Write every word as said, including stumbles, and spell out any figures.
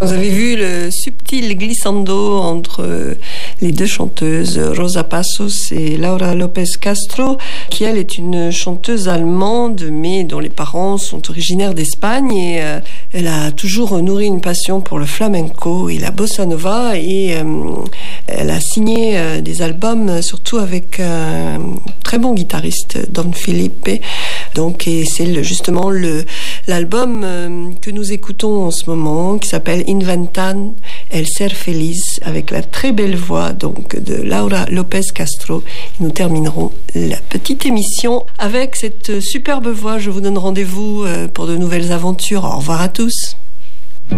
Vous avez vu le subtil glissando entre les deux chanteuses, Rosa Passos et Laura López Castro, qui elle est une chanteuse allemande, mais dont les parents sont originaires d'Espagne, et euh, elle a toujours nourri une passion pour le flamenco et la bossa nova, et euh, elle a signé euh, des albums, surtout avec un très bon guitariste, Don Felipe. Donc, et c'est le, justement le, l'album euh, que nous écoutons en ce moment, qui s'appelle Inventan el ser feliz, avec la très belle voix donc de Laura López Castro. Et nous terminerons la petite émission avec cette superbe voix. Je vous donne rendez-vous euh, pour de nouvelles aventures. Au revoir à tous.